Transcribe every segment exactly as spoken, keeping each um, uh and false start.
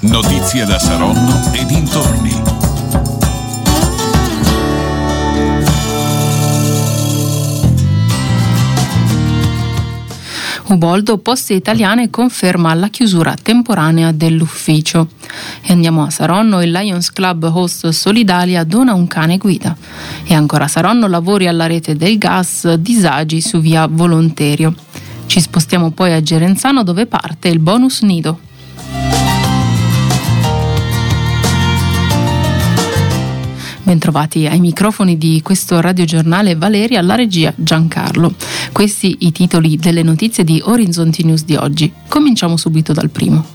Notizie da Saronno e dintorni. Uboldo Poste Italiane conferma la chiusura temporanea dell'ufficio. E andiamo a Saronno, il Lions Club Host Solidalia dona un cane guida. E ancora a Saronno, lavori alla rete del gas, disagi su via Volonterio. Ci spostiamo poi a Gerenzano, dove parte il bonus nido. Bentrovati ai microfoni di questo radiogiornale, Valeria, alla regia Giancarlo. Questi i titoli delle notizie di Orizzonti News di oggi. Cominciamo subito dal primo.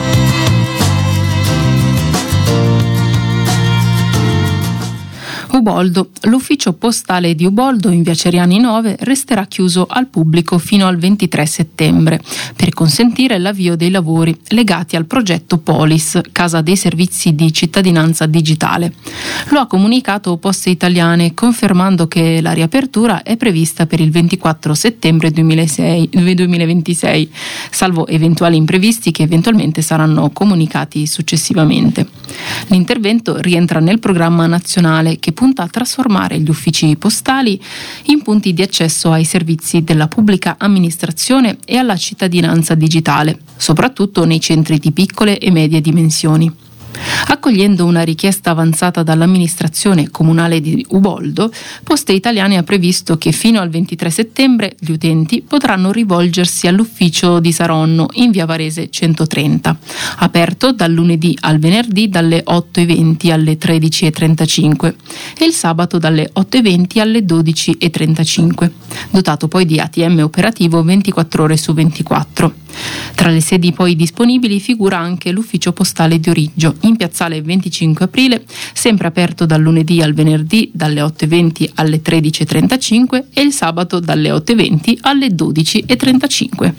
Uboldo. L'ufficio postale di Uboldo in via Ceriani nove resterà chiuso al pubblico fino al ventitré settembre per consentire l'avvio dei lavori legati al progetto Polis, Casa dei Servizi di Cittadinanza Digitale. Lo ha comunicato Poste Italiane, confermando che la riapertura è prevista per il ventiquattro settembre duemilaventisei, salvo eventuali imprevisti che eventualmente saranno comunicati successivamente. L'intervento rientra nel programma nazionale che punta a trasformare gli uffici postali in punti di accesso ai servizi della pubblica amministrazione e alla cittadinanza digitale, soprattutto nei centri di piccole e medie dimensioni. Accogliendo una richiesta avanzata dall'amministrazione comunale di Uboldo, Poste Italiane ha previsto che fino al ventitré settembre gli utenti potranno rivolgersi all'ufficio di Saronno in via Varese centotrenta, aperto dal lunedì al venerdì dalle otto e venti alle tredici e trentacinque e il sabato dalle otto e venti alle dodici e trentacinque, dotato poi di A T M operativo ventiquattro ore su ventiquattro. Tra le sedi poi disponibili figura anche l'ufficio postale di Origgio, in piazzale venticinque aprile, sempre aperto dal lunedì al venerdì dalle otto e venti alle tredici e trentacinque e il sabato dalle otto e venti alle dodici e trentacinque.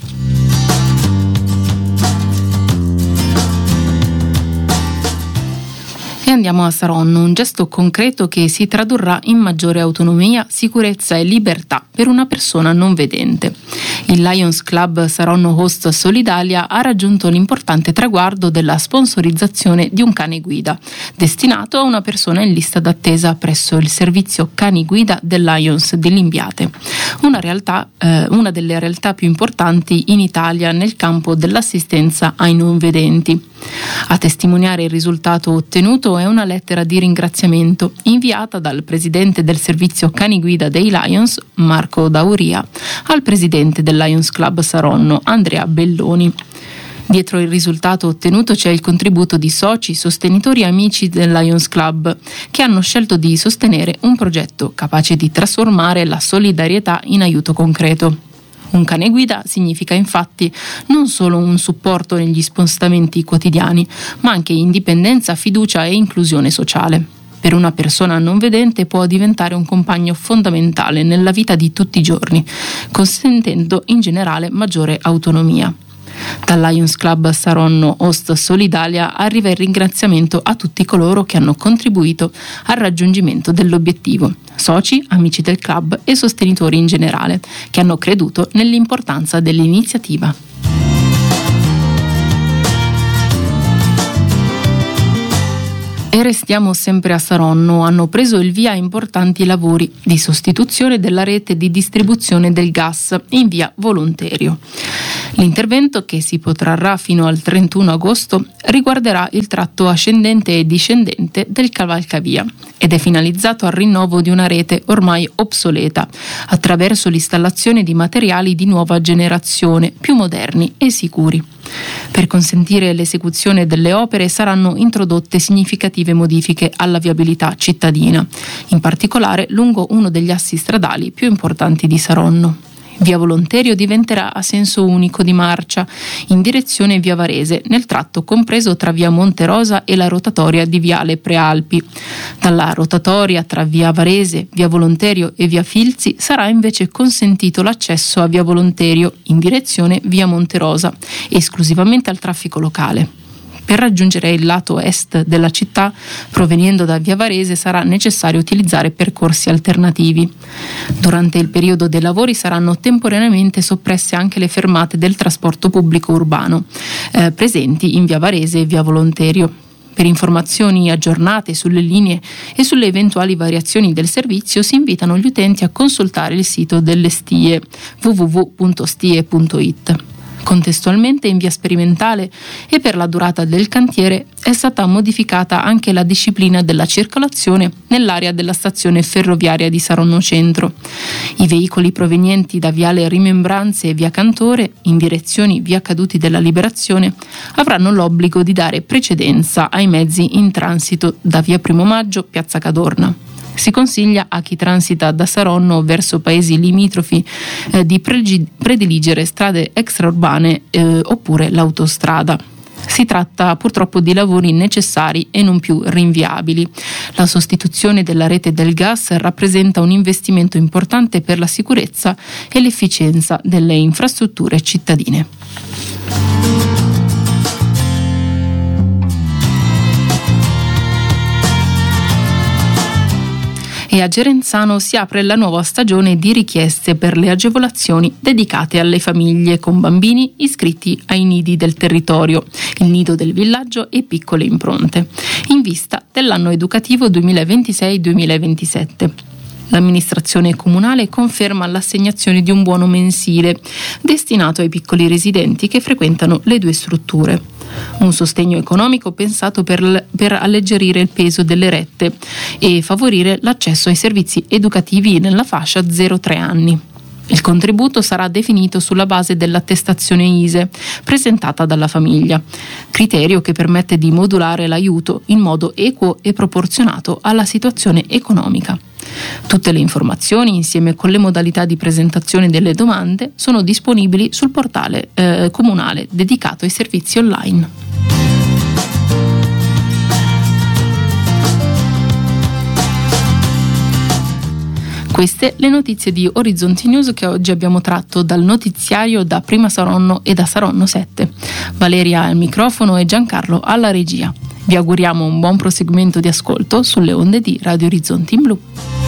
E andiamo a Saronno, un gesto concreto che si tradurrà in maggiore autonomia, sicurezza e libertà per una persona non vedente. Il Lions Club Saronno Host Solidalia ha raggiunto l'importante traguardo della sponsorizzazione di un cane guida, destinato a una persona in lista d'attesa presso il servizio cani guida del Lions di Limbiate, una realtà, eh, una delle realtà più importanti in Italia nel campo dell'assistenza ai non vedenti. A testimoniare il risultato ottenuto è una lettera di ringraziamento inviata dal presidente del servizio cani guida dei Lions, Marco Dauria, al presidente del Lions Club Saronno, Andrea Belloni. Dietro il risultato ottenuto c'è il contributo di soci, sostenitori e amici del Lions Club che hanno scelto di sostenere un progetto capace di trasformare la solidarietà in aiuto concreto. Un cane guida significa infatti non solo un supporto negli spostamenti quotidiani, ma anche indipendenza, fiducia e inclusione sociale. Per una persona non vedente può diventare un compagno fondamentale nella vita di tutti i giorni, consentendo in generale maggiore autonomia. Dal Lions Club Saronno Host Solidalia arriva il ringraziamento a tutti coloro che hanno contribuito al raggiungimento dell'obiettivo, soci, amici del club e sostenitori in generale, che hanno creduto nell'importanza dell'iniziativa. E restiamo sempre a Saronno. Hanno preso il via importanti lavori di sostituzione della rete di distribuzione del gas in via Volonterio. L'intervento, che si protrarrà fino al trentuno agosto, riguarderà il tratto ascendente e discendente del cavalcavia ed è finalizzato al rinnovo di una rete ormai obsoleta attraverso l'installazione di materiali di nuova generazione, più moderni e sicuri. Per consentire l'esecuzione delle opere saranno introdotte significative modifiche alla viabilità cittadina, in particolare lungo uno degli assi stradali più importanti di Saronno. Via Volonterio diventerà a senso unico di marcia in direzione via Varese, nel tratto compreso tra via Monterosa e la rotatoria di viale Prealpi. Dalla rotatoria tra via Varese, via Volonterio e via Filzi sarà invece consentito l'accesso a via Volonterio in direzione via Monterosa, esclusivamente al traffico locale. Per raggiungere il lato est della città, provenendo da Via Varese, sarà necessario utilizzare percorsi alternativi. Durante il periodo dei lavori saranno temporaneamente soppresse anche le fermate del trasporto pubblico urbano eh, presenti in Via Varese e Via Volonterio. Per informazioni aggiornate sulle linee e sulle eventuali variazioni del servizio si invitano gli utenti a consultare il sito delle Stie w w w punto stie punto i t. Contestualmente, in via sperimentale e per la durata del cantiere, è stata modificata anche la disciplina della circolazione nell'area della stazione ferroviaria di Saronno Centro. I veicoli provenienti da viale Rimembranze e via Cantore, in direzioni via Caduti della Liberazione, avranno l'obbligo di dare precedenza ai mezzi in transito da via Primo Maggio, piazza Cadorna. Si consiglia a chi transita da Saronno verso paesi limitrofi eh, di pregi- prediligere strade extraurbane eh, oppure l'autostrada. Si tratta purtroppo di lavori necessari e non più rinviabili. La sostituzione della rete del gas rappresenta un investimento importante per la sicurezza e l'efficienza delle infrastrutture cittadine. E a Gerenzano si apre la nuova stagione di richieste per le agevolazioni dedicate alle famiglie con bambini iscritti ai nidi del territorio, il nido del villaggio e piccole impronte, in vista dell'anno educativo duemilaventisei duemilaventisette. L'amministrazione comunale conferma l'assegnazione di un buono mensile destinato ai piccoli residenti che frequentano le due strutture. Un sostegno economico pensato per, per alleggerire il peso delle rette e favorire l'accesso ai servizi educativi nella fascia zero tre anni. Il contributo sarà definito sulla base dell'attestazione I S E E presentata dalla famiglia, criterio che permette di modulare l'aiuto in modo equo e proporzionato alla situazione economica. Tutte le informazioni, insieme con le modalità di presentazione delle domande, sono disponibili sul portale eh, comunale dedicato ai servizi online. Queste le notizie di Orizzonti News che oggi abbiamo tratto dal notiziario da Prima Saronno e da Saronno sette. Valeria al microfono e Giancarlo alla regia. Vi auguriamo un buon proseguimento di ascolto sulle onde di Radio Orizzonti in Blu.